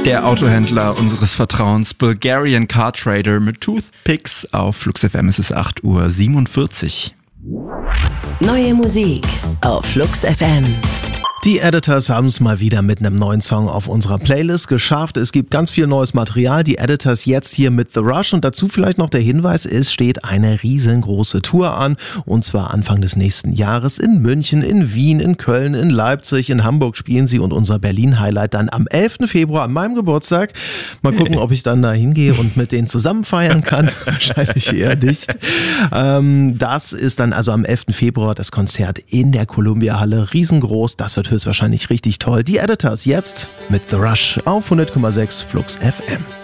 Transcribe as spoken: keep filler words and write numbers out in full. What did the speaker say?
Der Autohändler unseres Vertrauens, Bulgarian Car Trader mit Toothpicks. Auf Flux F M ist es acht Uhr siebenundvierzig. Neue Musik auf Flux F M. Die Editors haben es mal wieder mit einem neuen Song auf unserer Playlist geschafft. Es gibt ganz viel neues Material. Die Editors jetzt hier mit The Rush. Und dazu vielleicht noch der Hinweis, es steht eine riesengroße Tour an. Und zwar Anfang des nächsten Jahres in München, in Wien, in Köln, in Leipzig, in Hamburg spielen sie. Und unser Berlin-Highlight dann am elften Februar an meinem Geburtstag. Mal gucken, ob ich dann da hingehe und mit denen zusammen feiern kann. Wahrscheinlich eher nicht. Ähm, das ist dann also am elften Februar das Konzert in der Columbia-Halle. Riesengroß. Das wird höchstwahrscheinlich richtig toll. Die Editors jetzt mit The Rush auf hundert Komma sechs Flux F M.